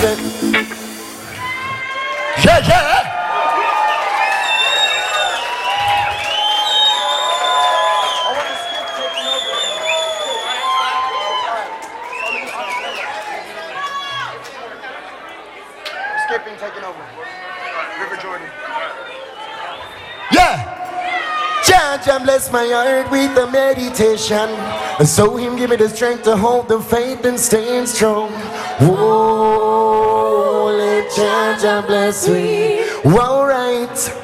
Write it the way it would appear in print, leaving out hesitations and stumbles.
Yeah, yeah. Skipping, taking over. River Jordan. Yeah. Judge, and bless my heart with the meditation. So him give me the strength to hold the faith and staying strong. Whoa, let Judge, and bless me. All right.